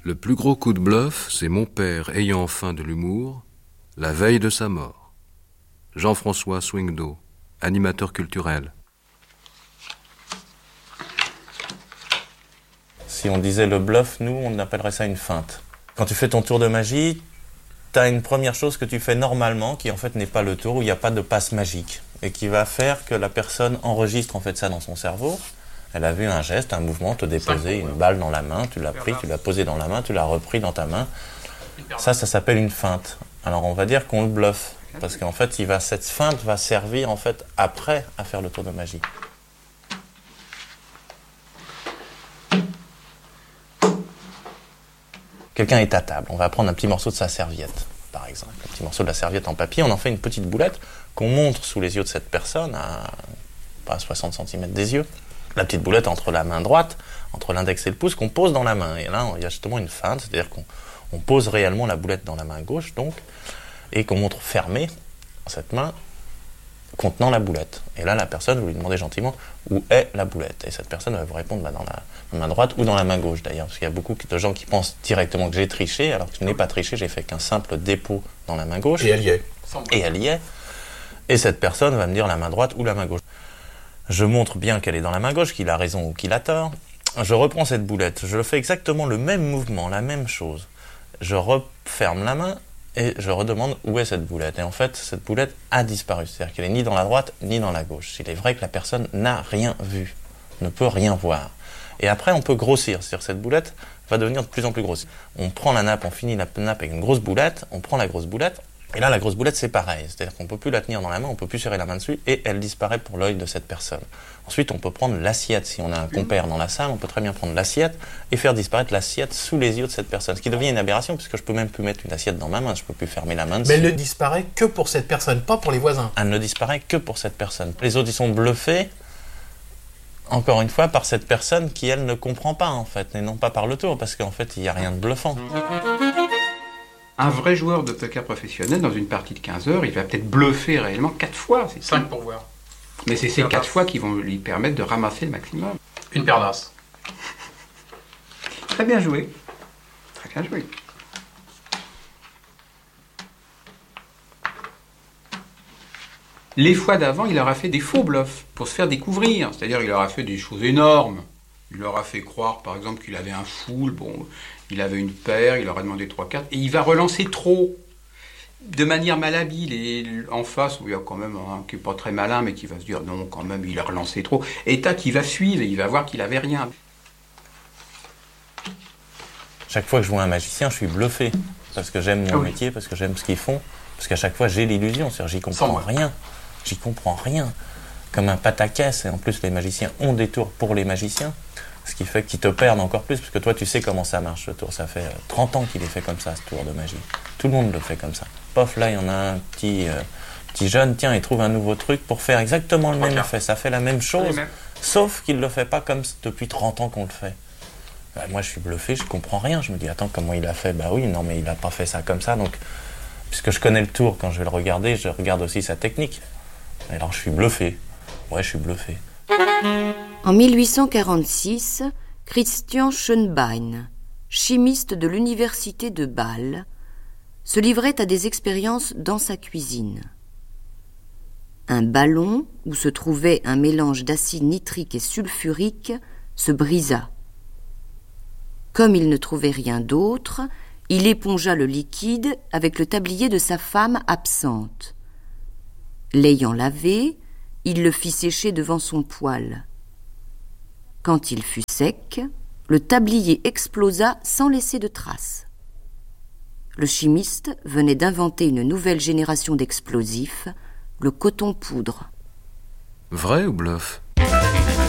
Le plus gros coup de bluff, c'est mon père ayant enfin de l'humour, la veille de sa mort. Jean-François Swingdo, animateur culturel. Si on disait le bluff, nous, on appellerait ça une feinte. Quand tu fais ton tour de magie, tu as une première chose que tu fais normalement, qui en fait n'est pas le tour, où il n'y a pas de passe magique, et qui va faire que la personne enregistre en fait ça dans son cerveau. Elle a vu un geste, un mouvement, te déposer une balle dans la main, tu l'as pris, tu l'as posé dans la main, tu l'as repris dans ta main. Ça s'appelle une feinte. Alors on va dire qu'on le bluffe, parce qu'en fait, cette feinte va servir en fait après à faire le tour de magie. Quelqu'un est à table, on va prendre un petit morceau de sa serviette, par exemple. Un petit morceau de la serviette en papier, on en fait une petite boulette qu'on montre sous les yeux de cette personne, à 60 cm des yeux. La petite boulette entre la main droite, entre l'index et le pouce, qu'on pose dans la main. Et là, il y a justement une feinte, c'est-à-dire qu'on pose réellement la boulette dans la main gauche, donc, et qu'on montre fermée, cette main, contenant la boulette. Et là, la personne, vous lui demandez gentiment où est la boulette. Et cette personne va vous répondre dans la main droite ou dans la main gauche, d'ailleurs. Parce qu'il y a beaucoup de gens qui pensent directement que j'ai triché, alors que je n'ai pas triché, j'ai fait qu'un simple dépôt dans la main gauche. Et elle y est. Et elle y est. Et cette personne va me dire la main droite ou la main gauche. Je montre bien qu'elle est dans la main gauche, qu'il a raison ou qu'il a tort. Je reprends cette boulette, je fais exactement le même mouvement, la même chose. Je referme la main et je redemande où est cette boulette. Et en fait, cette boulette a disparu. C'est-à-dire qu'elle est ni dans la droite ni dans la gauche. Il est vrai que la personne n'a rien vu, ne peut rien voir. Et après, on peut grossir. C'est-à-dire que cette boulette va devenir de plus en plus grosse. On prend la nappe, on finit la nappe avec une grosse boulette, on prend la grosse boulette. Et là, la grosse boulette, c'est pareil. C'est-à-dire qu'on ne peut plus la tenir dans la main, on ne peut plus serrer la main dessus, et elle disparaît pour l'œil de cette personne. Ensuite, on peut prendre l'assiette. Si on a un compère dans la salle, on peut très bien prendre l'assiette et faire disparaître l'assiette sous les yeux de cette personne. Ce qui devient une aberration, puisque je ne peux même plus mettre une assiette dans ma main, je ne peux plus fermer la main dessus. Mais elle ne disparaît que pour cette personne, pas pour les voisins. Elle ne disparaît que pour cette personne. Les autres, ils sont bluffés, encore une fois, par cette personne qui, elle, ne comprend pas, en fait, et non pas par le tour, parce qu'en fait, il n'y a rien de bluffant. Un vrai joueur de poker professionnel, dans une partie de 15 heures, il va peut-être bluffer réellement 4 fois. C'est 5 pour voir. Mais c'est ces 4 fois qui vont lui permettre de ramasser le maximum. Une paire d'as. Très bien joué. Très bien joué. Les fois d'avant, il aura fait des faux bluffs pour se faire découvrir. C'est-à-dire, il aura fait des choses énormes. Il leur a fait croire, par exemple, qu'il avait un full, bon, il avait une paire, il leur a demandé 3 cartes, et il va relancer trop, de manière malhabile, et en face, où il y a quand même un qui n'est pas très malin, mais qui va se dire, non, quand même, il a relancé trop, et tac, il va suivre, et il va voir qu'il avait rien. Chaque fois que je vois un magicien, je suis bluffé, parce que j'aime mon métier, parce que j'aime ce qu'ils font, parce qu'à chaque fois, j'ai l'illusion, c'est-à-dire j'y comprends rien, comme un pataquès, et en plus, les magiciens ont des tours pour les magiciens. Ce qui fait qu'ils te perdent encore plus, parce que toi, tu sais comment ça marche, le tour. Ça fait 30 ans qu'il est fait comme ça, ce tour de magie. Tout le monde le fait comme ça. Pof, là, il y en a un petit jeune, tiens, il trouve un nouveau truc pour faire exactement le même effet. Ça fait la même chose, sauf qu'il ne le fait pas comme depuis 30 ans qu'on le fait. Moi, je suis bluffé, je comprends rien. Je me dis, attends, comment il a fait ? Bah oui, non, mais il n'a pas fait ça comme ça. Donc, puisque je connais le tour, quand je vais le regarder, je regarde aussi sa technique. Et alors, je suis bluffé. Ouais, je suis bluffé. En 1846, Christian Schönbein, chimiste de l'université de Bâle, se livrait à des expériences dans sa cuisine. Un ballon où se trouvait un mélange d'acide nitrique et sulfurique se brisa. Comme il ne trouvait rien d'autre, il épongea le liquide avec le tablier de sa femme absente. L'ayant lavé, il le fit sécher devant son poêle. Quand il fut sec, le tablier explosa sans laisser de traces. Le chimiste venait d'inventer une nouvelle génération d'explosifs, le coton-poudre. Vrai ou bluff ?